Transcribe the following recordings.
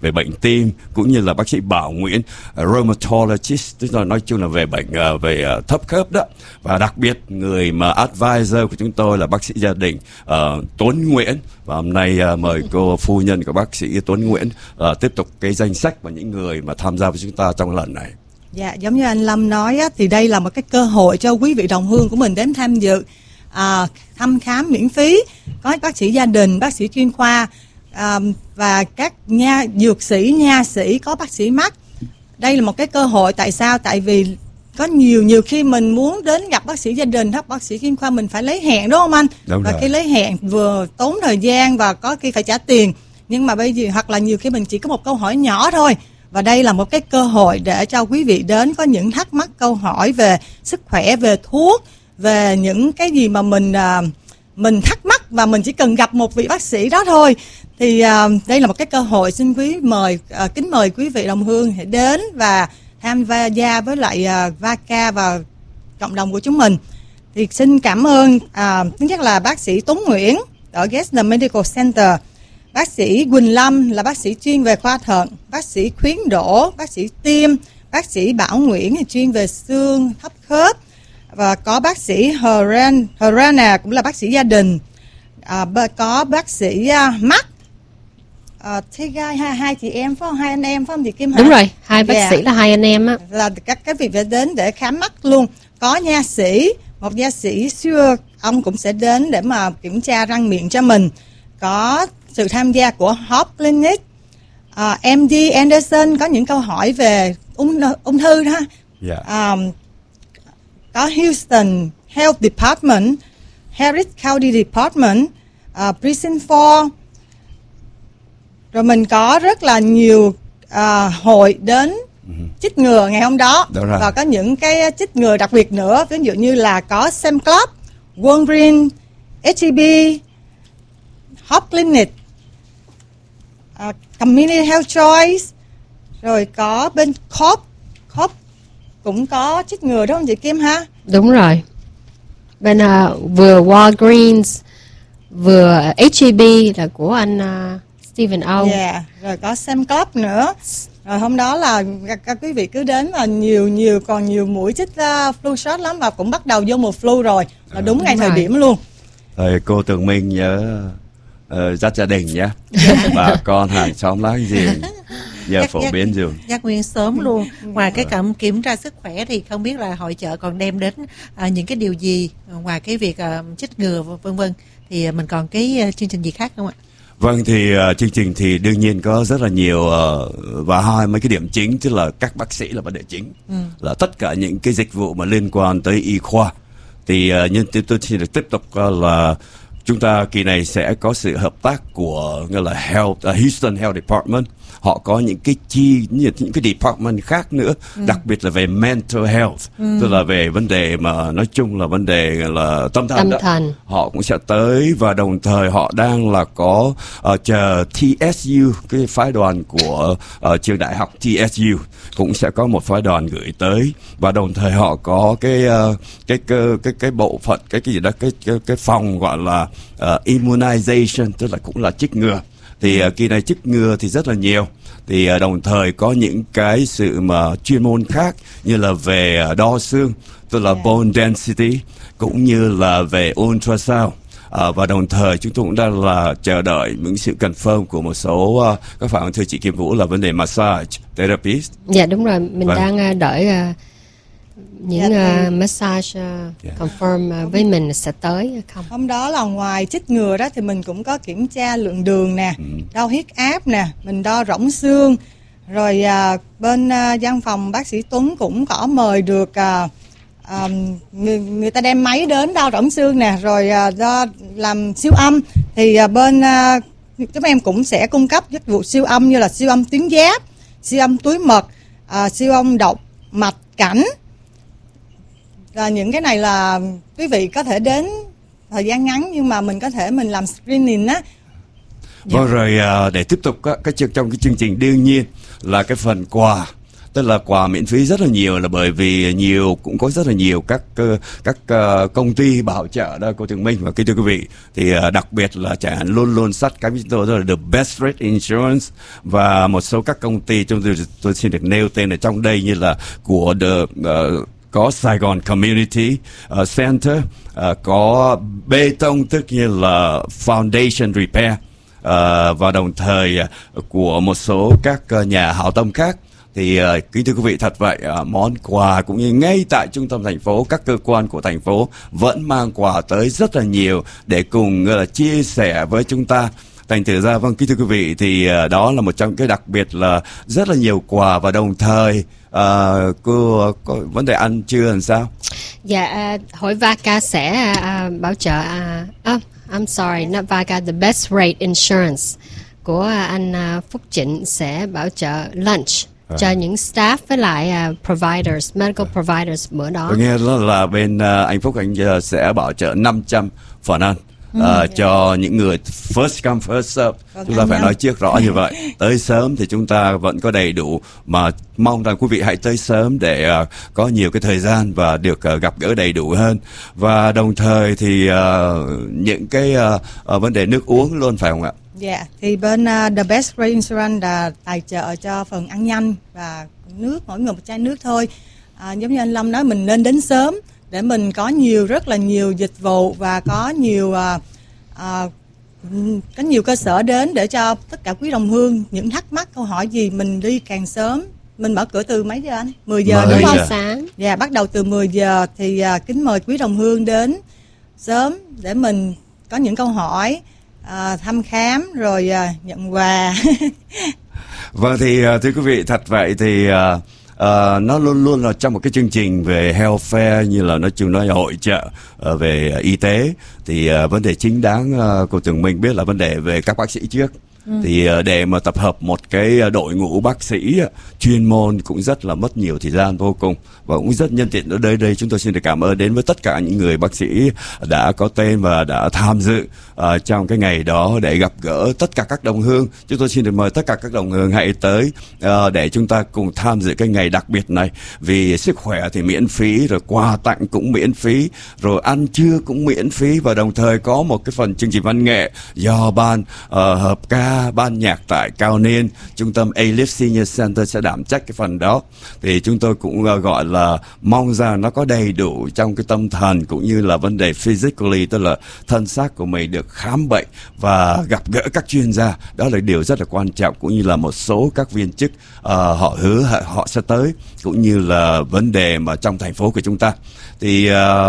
về bệnh tim, cũng như là bác sĩ Bảo Nguyễn, rheumatologist, tức là nói chung là về bệnh về thấp khớp đó. Và đặc biệt người mà advisor của chúng tôi là bác sĩ gia đình Tuấn Nguyễn. Và hôm nay mời cô phu nhân của bác sĩ Tuấn Nguyễn tiếp tục cái danh sách và những người mà tham gia với chúng ta trong lần này. Dạ, giống như anh Lâm nói á, thì đây là một cái cơ hội cho quý vị đồng hương của mình đến tham dự thăm khám miễn phí, có bác sĩ gia đình, bác sĩ chuyên khoa và các dược sĩ, nha sĩ, có bác sĩ mắt. Đây là một cái cơ hội. Tại sao? Tại vì có nhiều khi mình muốn đến gặp bác sĩ gia đình hoặc bác sĩ chuyên khoa mình phải lấy hẹn, đúng không anh? Đúng và rồi. cái lấy hẹn vừa tốn thời gian và có khi phải trả tiền. Nhưng mà bây giờ hoặc là nhiều khi mình chỉ có một câu hỏi nhỏ thôi. Và đây là một cái cơ hội để cho quý vị đến có những thắc mắc, câu hỏi về sức khỏe, về thuốc, về những cái gì mà mình thắc mắc và mình chỉ cần gặp một vị bác sĩ đó thôi. Thì đây là một cái cơ hội, xin kính mời quý vị đồng hương hãy đến và tham gia với lại VACA và cộng đồng của chúng mình. Thì xin cảm ơn thứ nhất là bác sĩ Tuấn Nguyễn ở Gessner Medical Center, bác sĩ Quỳnh Lâm là bác sĩ chuyên về khoa thận, bác sĩ Khuyến Đỗ, bác sĩ tim, bác sĩ Bảo Nguyễn thì chuyên về xương thấp khớp, và có bác sĩ Herrera cũng là bác sĩ gia đình, có bác sĩ mắt. Hai chị em phải không? Hai anh em phải không chị Kim Hả? Đúng rồi, hai bác sĩ là hai anh em á. Là các vị phải đến để khám mắt luôn. Có nha sĩ, một nha sĩ xưa, ông cũng sẽ đến để mà kiểm tra răng miệng cho mình. Có sự tham gia của Hop Clinic, MD Anderson có những câu hỏi về ung thư ha. Yeah. Có Houston Health Department, Harris County Department, Precinct 4. Rồi mình có rất là nhiều hội đến chích ngừa ngày hôm đó. Và có những cái chích ngừa đặc biệt nữa. Ví dụ như là có Sam Club, Walgreens, HEB, Hop Clinic, Community Health Choice. Rồi có bên Coop cũng có chích ngừa đúng không chị Kim ha? Đúng rồi. Bên vừa Walgreens vừa HEB là của anh Stephen O. Yeah. Rồi có Sam Club nữa. Rồi hôm đó là các quý vị cứ đến là còn nhiều mũi chích flu shot lắm, và cũng bắt đầu vô mùa flu rồi, là đúng ngày thời điểm luôn. Rồi cô Tường Minh nhớ dắt gia đình nhé, bà con hàng xóm láng giềng giờ phổ biến dùng giác nguyên sớm luôn. Ngoài cái kiểm tra sức khỏe thì không biết là hội chợ còn đem đến những cái điều gì ngoài cái việc chích ngừa vân vân, thì mình còn cái chương trình gì khác không ạ? Vâng, thì chương trình thì đương nhiên có rất là nhiều và mấy cái điểm chính, tức là các bác sĩ là vấn đề chính, là tất cả những cái dịch vụ mà liên quan tới y khoa. Thì nhân tôi xin được tiếp tục là chúng ta kỳ này sẽ có sự hợp tác của nghĩa là Houston Health Department. Họ có những cái những cái department khác nữa, đặc biệt là về mental health, tức là về vấn đề mà nói chung là vấn đề là tâm thần. Họ cũng sẽ tới, và đồng thời họ đang là có chờ TSU, cái phái đoàn của trường đại học TSU cũng sẽ có một phái đoàn gửi tới, và đồng thời họ có cái bộ phận cái gì đó cái phòng gọi là immunization, tức là cũng là chích ngừa. Thì kỳ này chích ngừa thì rất là nhiều. Thì đồng thời có những cái sự mà chuyên môn khác như là về đo xương, tức là bone density, cũng như là về ultrasound. Và đồng thời chúng tôi cũng đang là chờ đợi những sự confirm của một số các bạn, thưa chị Kim Vũ, là vấn đề massage therapist. Dạ đúng rồi, mình đang đợi những massage confirm với mình sẽ tới không. Hôm đó là ngoài chích ngừa đó thì mình cũng có kiểm tra lượng đường nè, đo huyết áp nè, mình đo rỗng xương. Rồi bên văn phòng bác sĩ Tuấn cũng có mời được người ta đem máy đến đo rỗng xương nè, rồi đo làm siêu âm. Thì bên chúng em cũng sẽ cung cấp dịch vụ siêu âm như là siêu âm tuyến giáp, siêu âm túi mật, siêu âm động mạch cảnh. Và những cái này là quý vị có thể đến thời gian ngắn, nhưng mà mình có thể mình làm screening á. Vâng, rồi để tiếp tục trong cái chương trình đương nhiên là cái phần quà. tức là quà miễn phí rất là nhiều, là bởi vì cũng có rất là nhiều các công ty bảo trợ đó cô Tường Minh và kính thưa quý vị. Thì đặc biệt là chẳng hạn luôn luôn sát cánh với chúng tôi, đó là The Best Rate Insurance, và một số các công ty tôi xin được nêu tên ở trong đây như là của có Sài Gòn Community Center, có bê tông tức như là Foundation Repair, và đồng thời của một số các nhà hảo tâm khác. Thì kính thưa quý vị, thật vậy, món quà cũng như ngay tại trung tâm thành phố, các cơ quan của thành phố vẫn mang quà tới rất là nhiều để cùng chia sẻ với chúng ta. Thành thử ra, vâng, kính thưa quý vị, thì đó là một trong cái đặc biệt là rất là nhiều quà, và đồng thời cô có vấn đề ăn trưa làm sao? Dạ, hội VACA sẽ bảo trợ I'm sorry, not VACA, The Best Rate Insurance của anh Phúc Trịnh sẽ bảo trợ lunch cho những staff với lại providers, medical providers bữa đó. Tôi nghe là bên anh Phúc anh sẽ bảo trợ 500 phần ăn cho những người first come first serve. Chúng ta phải nói trước rõ như vậy. Tới sớm thì chúng ta vẫn có đầy đủ, mà mong rằng quý vị hãy tới sớm để có nhiều cái thời gian và được gặp gỡ đầy đủ hơn. Và đồng thời thì những cái vấn đề nước uống luôn, phải không ạ? Dạ, thì bên The Best Rate Insurance là tài trợ cho phần ăn nhanh và nước, mỗi người một chai nước thôi. Giống như anh Lâm nói, mình nên đến sớm để mình có rất là nhiều dịch vụ và có nhiều cơ sở đến để cho tất cả quý đồng hương những thắc mắc câu hỏi gì mình đi càng sớm. Mình mở cửa từ mấy giờ anh? 10 giờ đúng không? Sáng. Dạ, bắt đầu từ 10 giờ thì kính mời quý đồng hương đến sớm để mình có những câu hỏi, thăm khám rồi nhận quà. Vâng, thì thưa quý vị, thật vậy thì nó luôn luôn là trong một cái chương trình về health fair, như là nói hội trợ về y tế, thì vấn đề chính đáng cô Tường Minh biết là vấn đề về các bác sĩ trước. Thì để mà tập hợp một cái đội ngũ bác sĩ chuyên môn cũng rất là mất nhiều thời gian vô cùng, và cũng rất nhân tiện ở đây chúng tôi xin được cảm ơn đến với tất cả những người bác sĩ đã có tên và đã tham dự trong cái ngày đó để gặp gỡ tất cả các đồng hương. Chúng tôi xin được mời tất cả các đồng hương hãy tới để chúng ta cùng tham dự cái ngày đặc biệt này. Vì sức khỏe thì miễn phí, rồi quà tặng cũng miễn phí, rồi ăn trưa cũng miễn phí, và đồng thời có một cái phần chương trình văn nghệ do ban hợp ca, ban nhạc tại Cao Niên, trung tâm A-Lift Senior Center sẽ đảm trách cái phần đó. Thì chúng tôi cũng gọi là mong rằng nó có đầy đủ trong cái tâm thần cũng như là vấn đề physically, tức là thân xác của mình được khám bệnh và gặp gỡ các chuyên gia. Đó là điều rất là quan trọng, cũng như là một số các viên chức họ hứa họ sẽ tới, cũng như là vấn đề mà trong thành phố của chúng ta. Thì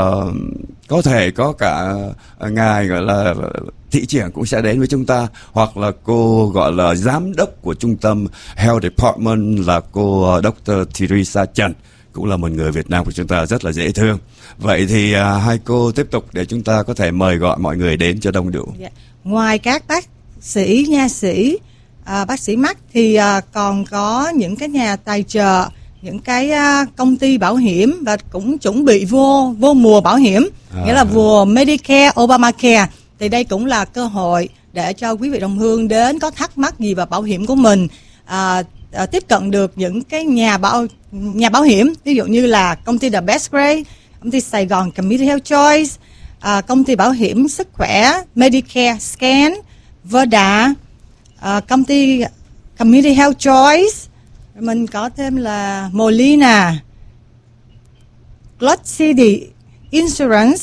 có thể có cả ngài gọi là thị trưởng cũng sẽ đến với chúng ta, hoặc là cô gọi là giám đốc của trung tâm Health Department là cô Dr. Teresa Trần, cũng là một người Việt Nam của chúng ta rất là dễ thương. Vậy thì hai cô tiếp tục để chúng ta có thể mời gọi mọi người đến cho đông đủ. Dạ. Ngoài các bác sĩ, nha sĩ, bác sĩ mắt thì còn có những cái nhà tài trợ, những cái công ty bảo hiểm và cũng chuẩn bị vô mùa bảo hiểm, nghĩa là mùa Medicare, Obamacare. Thì đây cũng là cơ hội để cho quý vị đồng hương đến có thắc mắc gì vào bảo hiểm của mình, tiếp cận được những cái nhà bảo hiểm, ví dụ như là công ty The Best Rate, công ty Sài Gòn Community Health Choice, công ty bảo hiểm sức khỏe Medicare Scan, Verda, công ty Community Health Choice. Mình có thêm là Molina, Gloss City Insurance.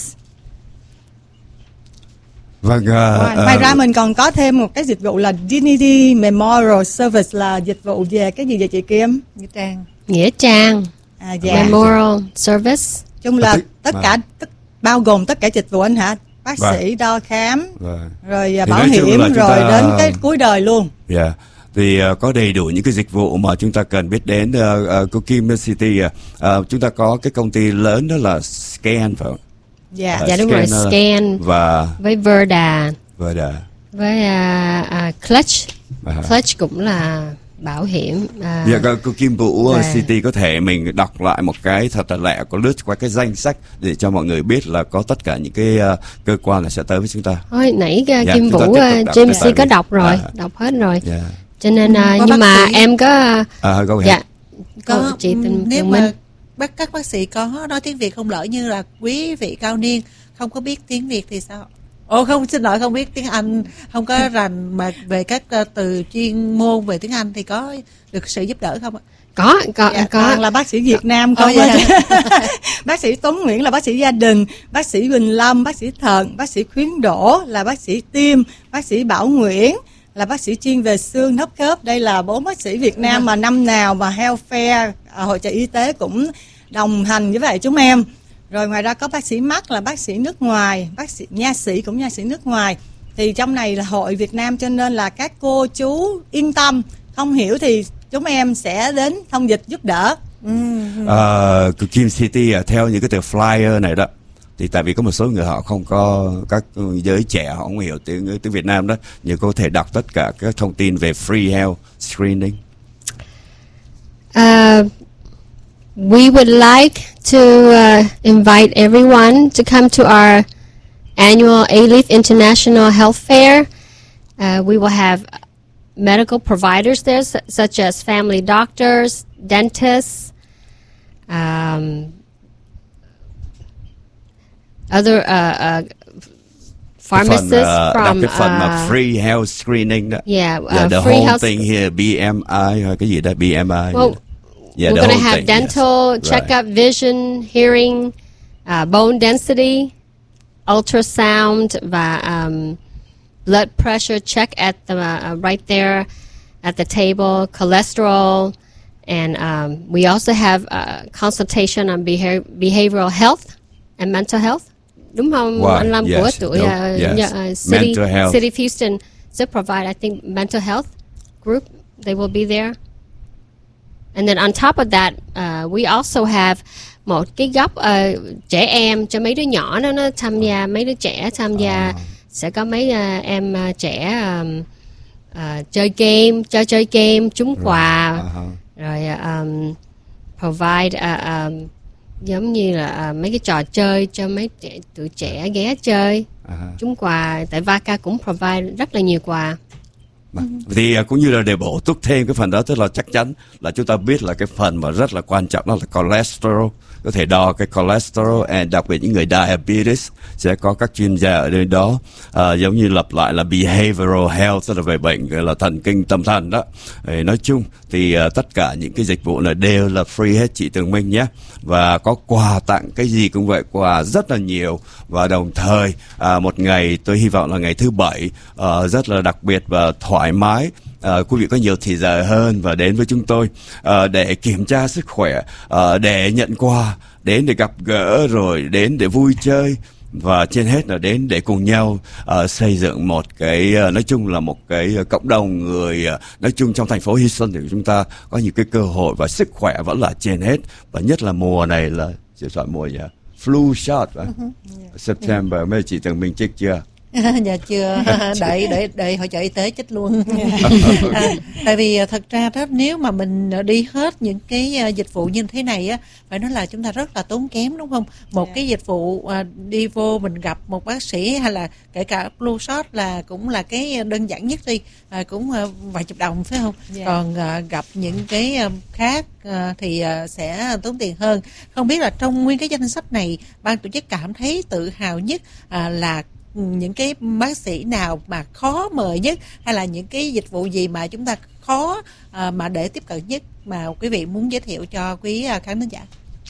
Vâng, ngoài ra mình còn có thêm một cái dịch vụ là Dignity Memorial Service, là dịch vụ về cái gì vậy chị Kim? Nghĩa trang. Dạ. Memorial Service. Chung là bao gồm tất cả dịch vụ anh hả? Bác sĩ đo khám, rồi bảo hiểm, rồi đến cái cuối đời luôn. Dạ. Thì có đầy đủ những cái dịch vụ mà chúng ta cần biết đến. Cô Kim City, chúng ta có cái công ty lớn đó là Scan phải không? Dạ, đúng rồi, Scan và với Verda với Clutch. Clutch cũng là bảo hiểm. Dạ, cô Kim Vũ City có thể mình đọc lại một cái thật là lẹ, có lướt qua cái danh sách để cho mọi người biết là có tất cả những cái cơ quan là sẽ tới với chúng ta. Thôi nãy Kim Vũ James có đọc rồi, đọc hết rồi. Cho nên nhưng mà em có Có chị Tường nếu Minh. mà các bác sĩ có nói tiếng Việt không, lỡ như là quý vị cao niên không có biết tiếng Việt thì sao? Không, xin lỗi, không biết tiếng Anh, không có rành mà về các từ chuyên môn về tiếng Anh thì có được sự giúp đỡ không ạ? Có. Toàn là bác sĩ Việt Nam không bác sĩ Tuấn Nguyễn là bác sĩ gia đình, bác sĩ Huỳnh Lâm bác sĩ thận, bác sĩ Khuyến Đỗ là bác sĩ tim, bác sĩ Bảo Nguyễn là bác sĩ chuyên về xương hấp khớp. Đây là 4 bác sĩ Việt Nam mà năm nào mà Health Fair, hội chợ y tế cũng đồng hành với vậy chúng em. Rồi ngoài ra có bác sĩ mắt là bác sĩ nước ngoài, bác sĩ nha sĩ cũng nha sĩ nước ngoài. Thì trong này là hội Việt Nam cho nên là các cô chú yên tâm, không hiểu thì chúng em sẽ đến thông dịch giúp đỡ. Kim City theo những cái tờ flyer này đó, thì tại vì có một số người họ không có, các giới trẻ họ không hiểu tiếng Việt Nam đó, nhưng có thể đọc tất cả các thông tin về free health screening. We would like to invite everyone to come to our annual A-Leaf International Health Fair. We will have medical providers there, such as family doctors, dentists, other pharmacists from cái phần mà free health screening đó. Yeah, the free whole health thing here, BMI hay cái gì đó, BMI. Well, yeah, we're the going to whole have thing, dental yes. checkup, vision, hearing, bone density, ultrasound, và blood pressure check at the right there at the table, cholesterol, and we also have consultation on behavioral health and mental health. Đúng không? Wow, Anh Lâm yes, của tụi mental health. City of Houston sẽ provide, I think, mental health group. They will be there. And then on top of that, we also have một cái góc trẻ em cho mấy đứa nhỏ đó, nó tham gia, mấy đứa trẻ tham gia, sẽ có mấy em trẻ chơi game, trúng quà, rồi provide giống như là mấy cái trò chơi cho mấy tụi trẻ ghé chơi, trúng quà. Tại VACA cũng provide rất là nhiều quà. Thì cũng như là để bổ túc thêm cái phần đó, tức là chắc chắn là chúng ta biết là cái phần mà rất là quan trọng đó là cholesterol, có thể đo cái cholesterol, and đặc biệt những người diabetes sẽ có các chuyên gia ở đây đó, giống như lặp lại là behavioral health, tức là về bệnh là thần kinh tâm thần đó. Nói chung thì tất cả những cái dịch vụ này đều là free hết, chị Tường Minh nhé. Và có quà tặng cái gì cũng vậy, quà rất là nhiều. Và đồng thời một ngày, tôi hy vọng là ngày thứ Bảy rất là đặc biệt và thoải mái, quý vị có nhiều thời giờ hơn và đến với chúng tôi để kiểm tra sức khỏe, để nhận quà, đến để gặp gỡ, rồi đến để vui chơi, và trên hết là đến để cùng nhau xây dựng một cái nói chung là một cái cộng đồng người nói chung trong thành phố Houston, thì chúng ta có nhiều cái cơ hội, và sức khỏe vẫn là trên hết. Và nhất là mùa này là chỉ chọn mùa gì? Flu shot, September. Mấy chị Tường Minh chích chưa? Dạ chưa, đợi hội chợ y tế chích luôn. Tại vì thật ra đó, nếu mà mình đi hết những cái dịch vụ như thế này á, phải nói là chúng ta rất là tốn kém, đúng không? Một cái dịch vụ đi vô mình gặp một bác sĩ, hay là kể cả flu shot là cũng là cái đơn giản nhất đi, cũng vài chục đồng phải không? Còn gặp những cái khác thì sẽ tốn tiền hơn. Không biết là trong nguyên cái danh sách này, ban tổ chức cảm thấy tự hào nhất là những cái bác sĩ nào mà khó mời nhất, hay là những cái dịch vụ gì mà chúng ta khó mà để tiếp cận nhất mà quý vị muốn giới thiệu cho quý khán thính giả?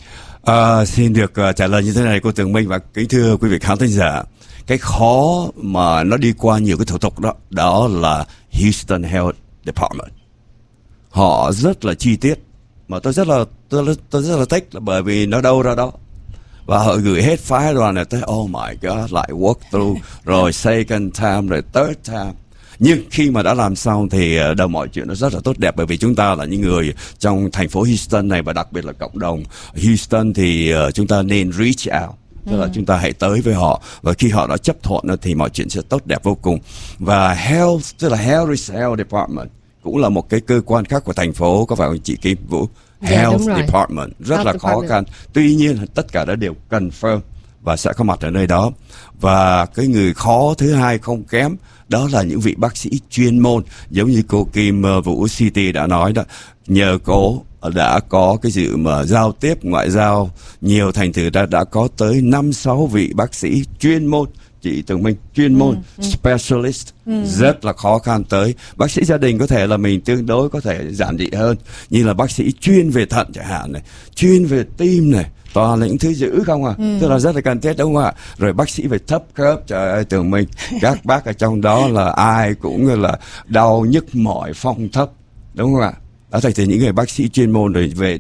Xin được trả lời như thế này cô Tường Minh và kính thưa quý vị khán thính giả. Cái khó mà nó đi qua nhiều cái thủ tục đó là Houston Health Department. Họ rất là chi tiết, mà tôi rất là thích, là bởi vì nó đâu ra đó. Và họ gửi hết file rồi này tới, oh my god, lại walk through, rồi second time, rồi third time. Nhưng khi mà đã làm xong thì đầu mọi chuyện nó rất là tốt đẹp, bởi vì chúng ta là những người trong thành phố Houston này, và đặc biệt là cộng đồng Houston, thì chúng ta nên reach out, tức là chúng ta hãy tới với họ, và khi họ đã chấp thuận thì mọi chuyện sẽ tốt đẹp vô cùng. Và health, tức là health department cũng là một cái cơ quan khác của thành phố, có phải không chị Kim Vũ? Health Department rất là khó khăn. Tuy nhiên tất cả đã đều confirm và sẽ có mặt ở nơi đó. Và cái người khó thứ hai không kém đó là những vị bác sĩ chuyên môn, giống như cô Kim Vũ City đã nói đó, nhờ cô đã có cái sự mà giao tiếp ngoại giao nhiều, thành thử đã có tới 5-6 vị bác sĩ chuyên môn, chị Tường Minh, chuyên môn, specialist, rất là khó khăn tới. Bác sĩ gia đình có thể là mình tương đối có thể giản dị hơn, như là bác sĩ chuyên về thận chẳng hạn này, chuyên về tim này, toàn là những thứ dữ không à, tức là rất là cần thiết đúng không ạ? Rồi bác sĩ về thấp khớp, trời ơi Tường Minh, các bác ở trong đó là ai cũng là đau nhức mỏi phong thấp, đúng không ạ? Đó thành thì những người bác sĩ chuyên môn. Rồi về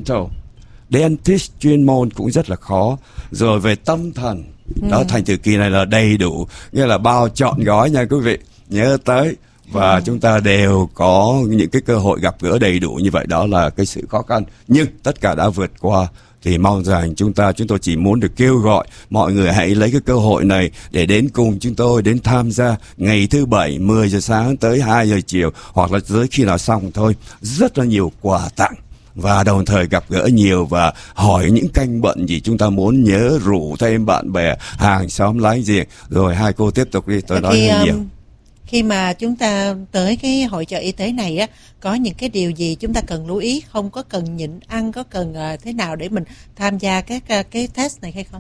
dentist chuyên môn cũng rất là khó. Rồi về tâm thần, đó thành từ kỳ này là đầy đủ, nghĩa là bao trọn gói nha quý vị, nhớ tới. Và chúng ta đều có những cái cơ hội gặp gỡ đầy đủ như vậy, đó là cái sự khó khăn, nhưng tất cả đã vượt qua. Thì mong rằng chúng tôi chỉ muốn được kêu gọi mọi người hãy lấy cái cơ hội này để đến cùng chúng tôi, đến tham gia ngày thứ Bảy 10 giờ sáng tới 2 giờ chiều, hoặc là tới khi nào xong thôi. Rất là nhiều quà tặng, và đồng thời gặp gỡ nhiều và hỏi những canh bận gì chúng ta muốn, nhớ rủ thêm bạn bè, hàng xóm láng giềng. Rồi hai cô tiếp tục đi, tôi nói hơi nhiều. Khi mà chúng ta tới cái hội chợ y tế này á, có những cái điều gì chúng ta cần lưu ý, không có cần nhịn ăn, có cần thế nào để mình tham gia các cái test này hay không?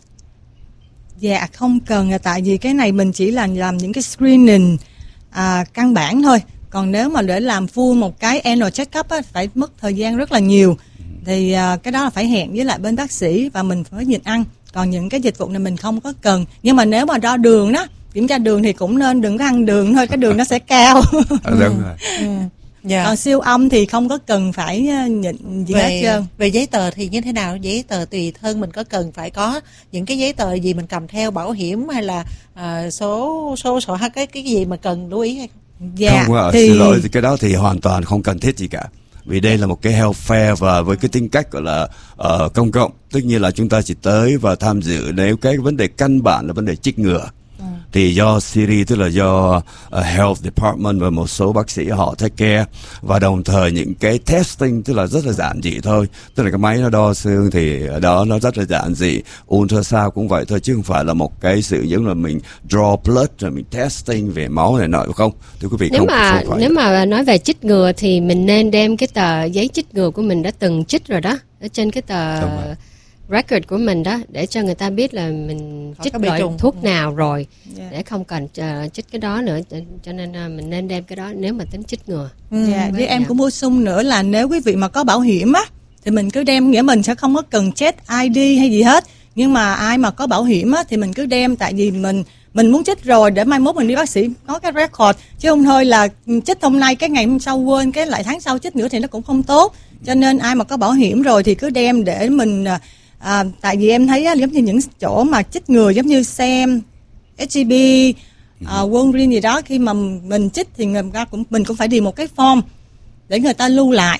Dạ không cần, tại vì cái này mình chỉ là làm những cái screening căn bản thôi. Còn nếu mà để làm full một cái annual check-up á, phải mất thời gian rất là nhiều. Thì cái đó là phải hẹn với lại bên bác sĩ và mình phải nhịn ăn. Còn những cái dịch vụ này mình không có cần. Nhưng mà nếu mà đo đường đó, kiểm tra đường thì cũng nên đừng có ăn đường thôi, cái đường nó sẽ cao. Đúng rồi. Yeah. Còn siêu âm thì không có cần phải nhịn gì hết trơn. Về giấy tờ thì như thế nào? Giấy tờ tùy thân mình có cần phải có những cái giấy tờ gì mình cầm theo, bảo hiểm hay là số cái gì mà cần lưu ý hay không? Dạ, không, thì... xin lỗi, cái đó thì hoàn toàn không cần thiết gì cả. Vì đây là một cái health fair và với cái tính cách gọi là công cộng, tất nhiên là chúng ta chỉ tới và tham dự nếu cái vấn đề căn bản là vấn đề chích ngừa. Thì do Siri, tức là do Health Department và một số bác sĩ họ take care, và đồng thời những cái testing tức là rất là giản dị thôi, tức là cái máy nó đo xương thì ở đó nó rất là giản dị, ultrasound cũng vậy thôi, chứ không phải là một cái sự giống là mình draw blood rồi mình testing về máu này nọ không, thưa quý vị. Nếu mà nói về chích ngừa thì mình nên đem cái tờ giấy chích ngừa của mình đã từng chích rồi đó ở trên cái tờ record của mình đó, để cho người ta biết là mình chích loại thuốc nào rồi, để không cần chích cái đó nữa. Cho nên mình nên đem cái đó nếu mà tính chích ngừa. Với em cũng bổ sung nữa là nếu quý vị mà có bảo hiểm á thì mình cứ đem, nghĩa mình sẽ không có cần check ID hay gì hết. Nhưng mà ai mà có bảo hiểm á thì mình cứ đem, tại vì mình muốn chích rồi để mai mốt mình đi bác sĩ có cái record, chứ không thôi là chích hôm nay cái ngày hôm sau quên, cái lại tháng sau chích nữa thì nó cũng không tốt. Cho nên ai mà có bảo hiểm rồi thì cứ đem để mình tại vì em thấy giống như những chỗ mà chích ngừa giống như SEM, HEB, Walgreens gì đó, khi mà mình chích thì mình cũng phải điền một cái form để người ta lưu lại,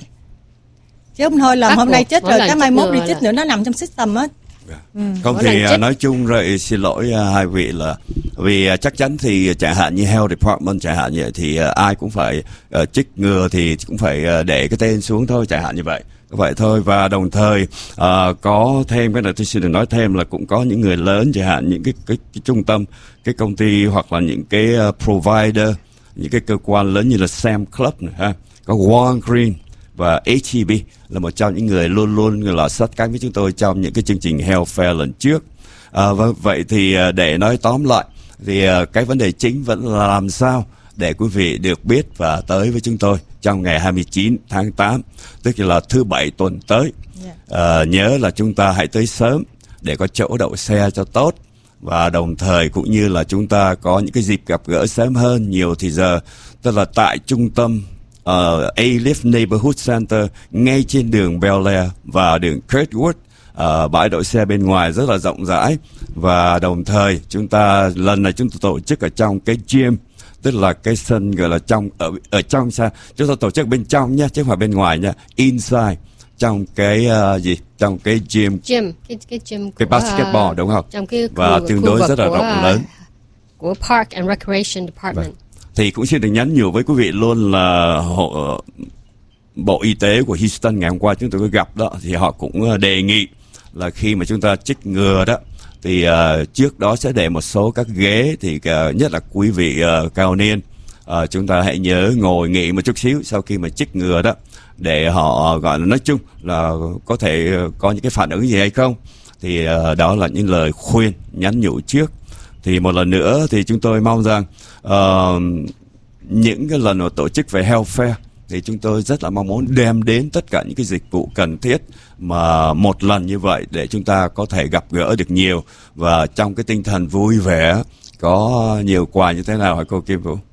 chứ không thôi là hôm nay chích rồi cái mai mốt đi chích nữa nó nằm trong system á. Không thì nói chung rồi, xin lỗi hai vị là vì chắc chắn thì chẳng hạn như Health Department chẳng hạn như vậy thì ai cũng phải chích ngừa thì cũng phải để cái tên xuống thôi, chẳng hạn như vậy. Vậy thôi. Và đồng thời có thêm cái này tôi xin được nói thêm là cũng có những người lớn, chẳng hạn những cái trung tâm, cái công ty hoặc là những cái provider, những cái cơ quan lớn như là Sam Club này, ha, có Walgreens và HEB là một trong những người luôn luôn là sát cánh với chúng tôi trong những cái chương trình Health Fair lần trước. Vậy thì để nói tóm lại thì cái vấn đề chính vẫn là làm sao để quý vị được biết và tới với chúng tôi trong ngày 29 tháng 8, tức là thứ Bảy tuần tới. Nhớ là chúng ta hãy tới sớm để có chỗ đậu xe cho tốt, và đồng thời cũng như là chúng ta có những cái dịp gặp gỡ sớm hơn, nhiều thì giờ, tức là tại trung tâm A-Lift Neighborhood Center ngay trên đường Bel Air và đường Kurtwood. Bãi đậu xe bên ngoài rất là rộng rãi, và đồng thời chúng ta lần này chúng ta tổ chức ở trong cái gym, tức là cái sân gọi là ở trong xa, chúng ta tổ chức bên trong nhé, chứ không phải bên ngoài nha, inside, trong cái trong cái gym cái gym của, cái basketball đúng không? Trong cái và tương đối rất là rộng lớn của Park and Recreation Department. Thì cũng xin được nhắn nhủ với quý vị luôn là Bộ Y tế của Houston ngày hôm qua chúng tôi có gặp đó, thì họ cũng đề nghị là khi mà chúng ta chích ngừa đó thì trước đó sẽ để một số các ghế, thì nhất là quý vị cao niên, chúng ta hãy nhớ ngồi nghỉ một chút xíu sau khi mà chích ngừa đó, để họ gọi là nói chung là có thể có những cái phản ứng gì hay không. Thì đó là những lời khuyên nhắn nhủ trước. Thì một lần nữa thì chúng tôi mong rằng những cái lần mà tổ chức về health fair thì chúng tôi rất là mong muốn đem đến tất cả những cái dịch vụ cần thiết mà một lần như vậy, để chúng ta có thể gặp gỡ được nhiều và trong cái tinh thần vui vẻ, có nhiều quà như thế nào hả cô Kim Vũ?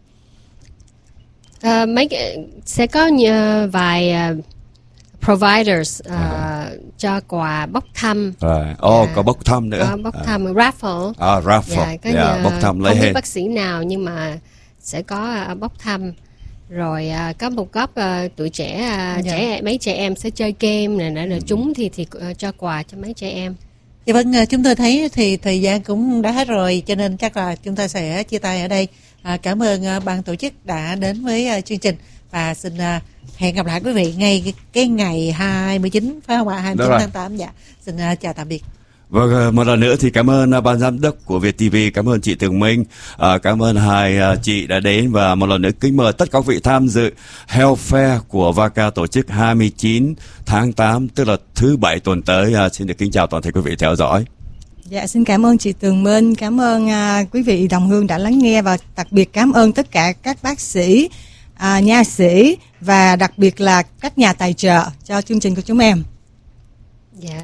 Sẽ có vài providers cho quà bốc thăm. Có bốc thăm nữa. Bốc thăm raffle. Raffle. Bốc thăm lấy không hết. biết bác sĩ nào nhưng mà sẽ có bốc thăm. Rồi có một góc tuổi trẻ, mấy trẻ em sẽ chơi game này, chúng thì cho quà cho mấy trẻ em. Dạ vâng, chúng tôi thấy thì thời gian cũng đã hết rồi, cho nên chắc là chúng ta sẽ chia tay ở đây. Cảm ơn ban tổ chức đã đến với chương trình, và xin hẹn gặp lại quý vị ngay cái ngày 29 phải không ạ? 29 tháng 8. Dạ. Xin chào tạm biệt. Vâng, một lần nữa thì cảm ơn ban giám đốc của VTV, cảm ơn chị Tường Minh, cảm ơn hai chị đã đến, và một lần nữa kính mời tất cả quý vị tham dự Health Fair của VACA tổ chức 29 tháng 8, tức là thứ Bảy tuần tới. Xin được kính chào toàn thể quý vị theo dõi. Dạ, xin cảm ơn chị Tường Minh, cảm ơn quý vị đồng hương đã lắng nghe, và đặc biệt cảm ơn tất cả các bác sĩ, nha sĩ, và đặc biệt là các nhà tài trợ cho chương trình của chúng em. Dạ.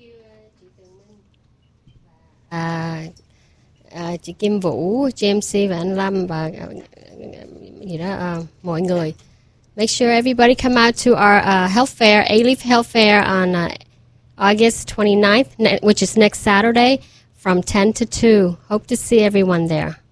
Chị Kim Vũ, GMC và anh Lâm và mọi người. Make sure everybody come out to our health fair, A-Leaf Health Fair on August 29th, which is next Saturday, from 10 to 2. Hope to see everyone there.